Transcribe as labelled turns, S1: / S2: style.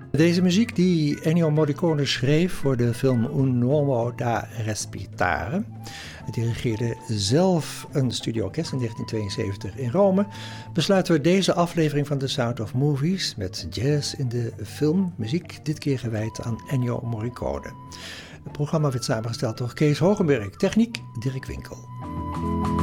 S1: Deze muziek die Ennio Morricone schreef voor de film Un uomo da respirare. Hij dirigeerde zelf een studioorkest in 1972 in Rome. Besluiten we deze aflevering van The Sound of Movies met jazz in de filmmuziek, dit keer gewijd aan Ennio Morricone. Het programma werd samengesteld door Kees Hogenberg, techniek Dirk Winkel.